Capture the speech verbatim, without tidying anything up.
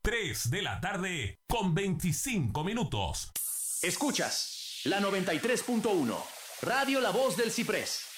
tres de la tarde con veinticinco minutos. Escuchas la noventa y tres punto uno, Radio La Voz del Ciprés.